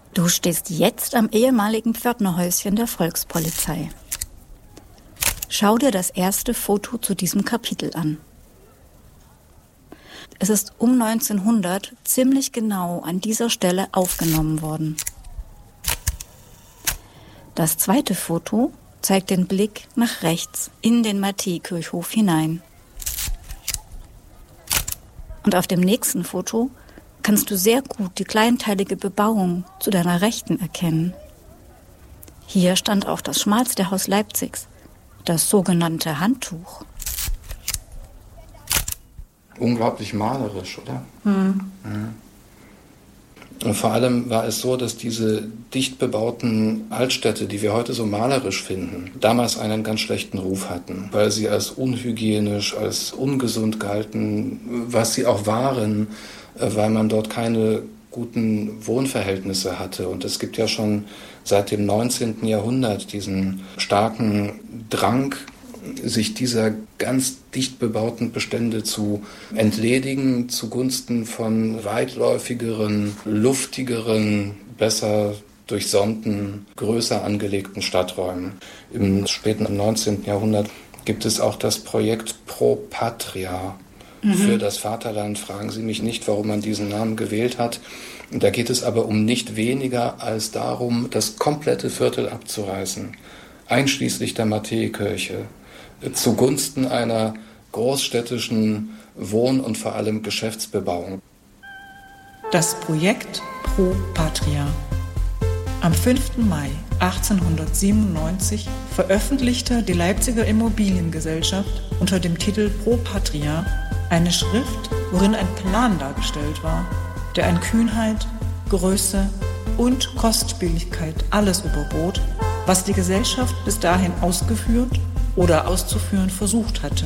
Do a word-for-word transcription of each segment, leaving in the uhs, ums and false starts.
Du stehst jetzt am ehemaligen Pförtnerhäuschen der Volkspolizei. Schau dir das erste Foto zu diesem Kapitel an. Es ist um neunzehnhundert ziemlich genau an dieser Stelle aufgenommen worden. Das zweite Foto zeigt den Blick nach rechts in den Matthäikirchhof hinein. Und auf dem nächsten Foto kannst du sehr gut die kleinteilige Bebauung zu deiner Rechten erkennen. Hier stand auch das schmalste Haus Leipzigs, das sogenannte Handtuch. Unglaublich malerisch, oder? Hm. Ja. Und vor allem war es so, dass diese dicht bebauten Altstädte, die wir heute so malerisch finden, damals einen ganz schlechten Ruf hatten, weil sie als unhygienisch, als ungesund galten, was sie auch waren, weil man dort keine guten Wohnverhältnisse hatte. Und es gibt ja schon seit dem neunzehnten Jahrhundert diesen starken Drang, sich dieser ganz dicht bebauten Bestände zu entledigen zugunsten von weitläufigeren, luftigeren, besser durchsonnten, größer angelegten Stadträumen. Im späten neunzehnten Jahrhundert gibt es auch das Projekt Pro Patria. Mhm. Für das Vaterland. Fragen Sie mich nicht, warum man diesen Namen gewählt hat. Da geht es aber um nicht weniger als darum, das komplette Viertel abzureißen, einschließlich der Matthäikirche, zugunsten einer großstädtischen Wohn- und vor allem Geschäftsbebauung. Das Projekt Pro Patria. Am fünften Mai achtzehnhundertsiebenundneunzig veröffentlichte die Leipziger Immobiliengesellschaft unter dem Titel Pro Patria eine Schrift, worin ein Plan dargestellt war, der an Kühnheit, Größe und Kostspieligkeit alles überbot, was die Gesellschaft bis dahin ausgeführt oder auszuführen versucht hatte.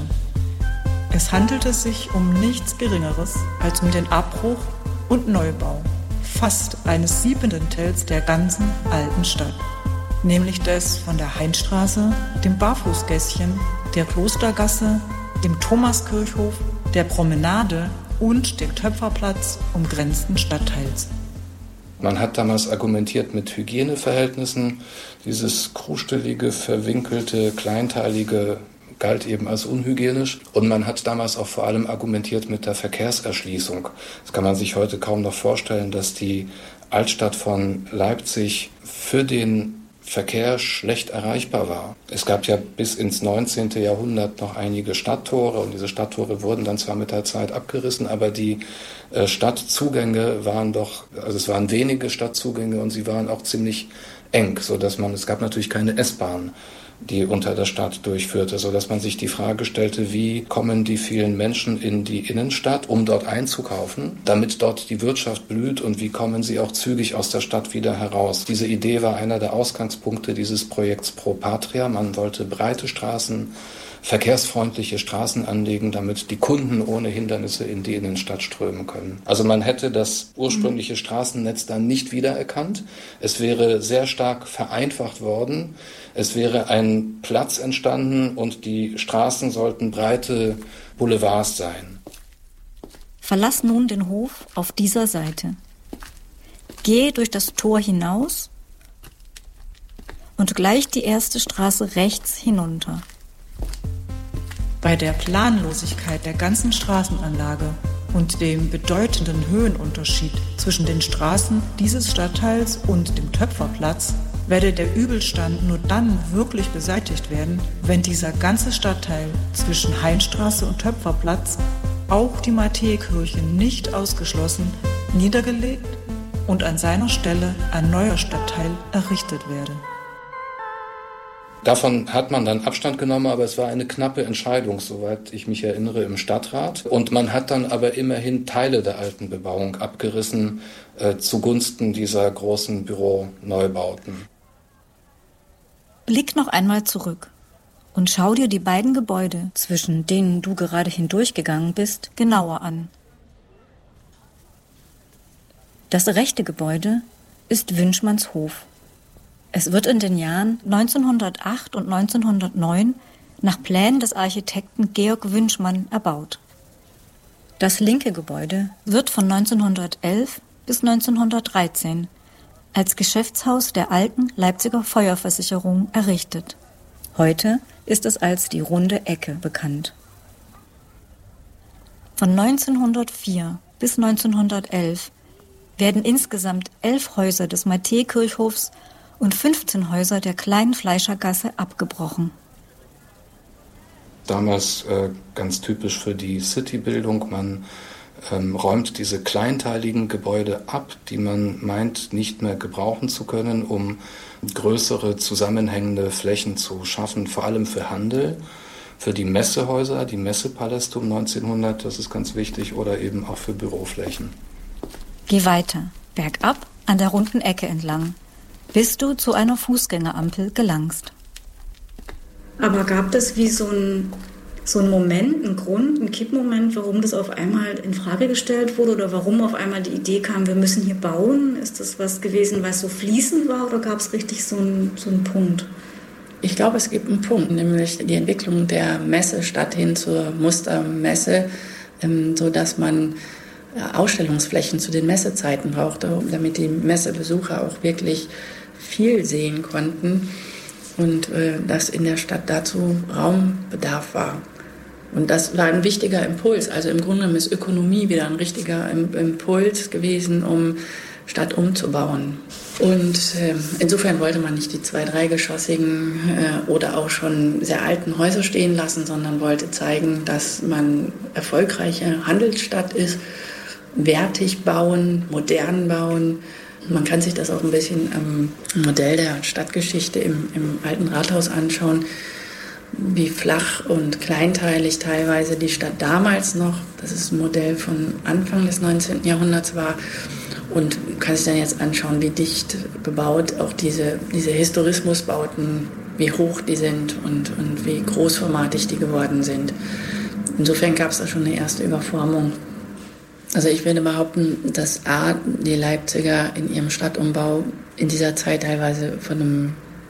Es handelte sich um nichts Geringeres als um den Abbruch und Neubau fast eines Siebenentels der ganzen alten Stadt, nämlich des von der Hainstraße, dem Barfußgässchen, der Klostergasse, dem Thomaskirchhof, der Promenade und dem Töpferplatz umgrenzten Stadtteils. Man hat damals argumentiert mit Hygieneverhältnissen. Dieses krustelige, verwinkelte, kleinteilige galt eben als unhygienisch. Und man hat damals auch vor allem argumentiert mit der Verkehrserschließung. Das kann man sich heute kaum noch vorstellen, dass die Altstadt von Leipzig für den Verkehr schlecht erreichbar war. Es gab ja bis ins neunzehnten Jahrhundert noch einige Stadttore und diese Stadttore wurden dann zwar mit der Zeit abgerissen, aber die äh, Stadtzugänge waren doch, also es waren wenige Stadtzugänge und sie waren auch ziemlich eng, sodass man, es gab natürlich keine S-Bahn, die unter der Stadt durchführte, sodass man sich die Frage stellte, wie kommen die vielen Menschen in die Innenstadt, um dort einzukaufen, damit dort die Wirtschaft blüht und wie kommen sie auch zügig aus der Stadt wieder heraus. Diese Idee war einer der Ausgangspunkte dieses Projekts Pro Patria. Man wollte breite Straßen, verkehrsfreundliche Straßen anlegen, damit die Kunden ohne Hindernisse in die Innenstadt strömen können. Also man hätte das ursprüngliche Straßennetz dann nicht wiedererkannt. Es wäre sehr stark vereinfacht worden. Es wäre ein Platz entstanden und die Straßen sollten breite Boulevards sein. Verlass nun den Hof auf dieser Seite. Gehe durch das Tor hinaus und gleich die erste Straße rechts hinunter. Bei der Planlosigkeit der ganzen Straßenanlage und dem bedeutenden Höhenunterschied zwischen den Straßen dieses Stadtteils und dem Töpferplatz werde der Übelstand nur dann wirklich beseitigt werden, wenn dieser ganze Stadtteil zwischen Hainstraße und Töpferplatz, auch die Matthäikirche nicht ausgeschlossen, niedergelegt und an seiner Stelle ein neuer Stadtteil errichtet werde. Davon hat man dann Abstand genommen, aber es war eine knappe Entscheidung, soweit ich mich erinnere, im Stadtrat. Und man hat dann aber immerhin Teile der alten Bebauung abgerissen äh, zugunsten dieser großen Büroneubauten. Blick noch einmal zurück und schau dir die beiden Gebäude, zwischen denen du gerade hindurchgegangen bist, genauer an. Das rechte Gebäude ist Wünschmanns Hof. Es wird in den Jahren neunzehnhundertacht und neunzehnhundertneun nach Plänen des Architekten Georg Wünschmann erbaut. Das linke Gebäude wird von neunzehnhundertelf bis neunzehnhundertdreizehn als Geschäftshaus der alten Leipziger Feuerversicherung errichtet. Heute ist es als die Runde Ecke bekannt. Von neunzehnhundertvier bis neunzehnhundertelf werden insgesamt elf Häuser des Matthäkirchhofs und fünfzehn Häuser der kleinen Fleischergasse abgebrochen. Damals äh, ganz typisch für die Citybildung, man ähm, räumt diese kleinteiligen Gebäude ab, die man meint nicht mehr gebrauchen zu können, um größere zusammenhängende Flächen zu schaffen, vor allem für Handel, für die Messehäuser, die Messepaläste um neunzehnhundert, das ist ganz wichtig, oder eben auch für Büroflächen. Geh weiter, bergab an der runden Ecke entlang, bis du zu einer Fußgängerampel gelangst. Aber gab es wie so ein, so ein Moment, einen Grund, einen Kippmoment, warum das auf einmal in Frage gestellt wurde oder warum auf einmal die Idee kam, wir müssen hier bauen? Ist das was gewesen, was so fließend war oder gab es richtig so einen, so einen Punkt? Ich glaube, es gibt einen Punkt, nämlich die Entwicklung der Messestadt hin zur Mustermesse, ähm, sodass man Ausstellungsflächen zu den Messezeiten brauchte, damit die Messebesucher auch wirklich viel sehen konnten und äh, dass in der Stadt dazu Raumbedarf war. Und das war ein wichtiger Impuls. Also im Grunde ist Ökonomie wieder ein richtiger Impuls gewesen, um Stadt umzubauen. Und äh, insofern wollte man nicht die zwei-, dreigeschossigen äh, oder auch schon sehr alten Häuser stehen lassen, sondern wollte zeigen, dass man erfolgreiche Handelsstadt ist, wertig bauen, modern bauen. Man kann sich das auch ein bisschen am Modell der Stadtgeschichte im, im alten Rathaus anschauen, wie flach und kleinteilig teilweise die Stadt damals noch, das ist ein Modell von Anfang des neunzehnten Jahrhunderts war, und kann sich dann jetzt anschauen, wie dicht bebaut auch diese, diese Historismusbauten, wie hoch die sind und, und wie großformatig die geworden sind. Insofern gab es da schon eine erste Überformung. Also ich würde behaupten, dass A, die Leipziger in ihrem Stadtumbau in dieser Zeit teilweise von einem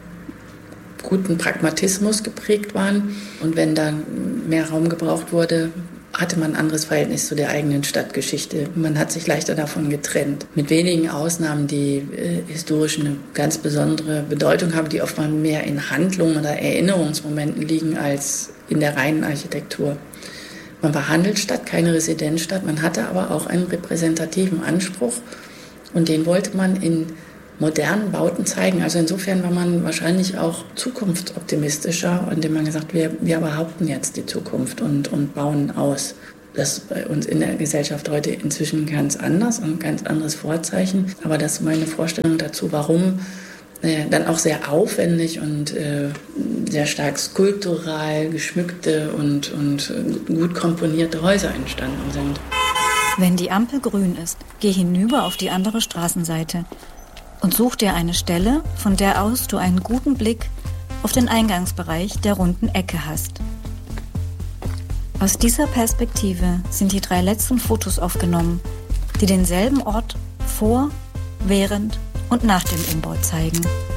guten Pragmatismus geprägt waren. Und wenn dann mehr Raum gebraucht wurde, hatte man ein anderes Verhältnis zu der eigenen Stadtgeschichte. Man hat sich leichter davon getrennt. Mit wenigen Ausnahmen, die äh, historisch eine ganz besondere Bedeutung haben, die oftmals mehr in Handlungen oder Erinnerungsmomenten liegen als in der reinen Architektur. Man war Handelsstadt, keine Residenzstadt. Man hatte aber auch einen repräsentativen Anspruch und den wollte man in modernen Bauten zeigen. Also insofern war man wahrscheinlich auch zukunftsoptimistischer, indem man gesagt hat, wir, wir behaupten jetzt die Zukunft und, und bauen aus. Das ist bei uns in der Gesellschaft heute inzwischen ganz anders und ein ganz anderes Vorzeichen. Aber das ist meine Vorstellung dazu, warum äh, dann auch sehr aufwendig und äh, sehr stark skulptural geschmückte und, und gut komponierte Häuser entstanden sind. Wenn die Ampel grün ist, geh hinüber auf die andere Straßenseite und such dir eine Stelle, von der aus du einen guten Blick auf den Eingangsbereich der runden Ecke hast. Aus dieser Perspektive sind die drei letzten Fotos aufgenommen, die denselben Ort vor, während und nach dem Umbau zeigen.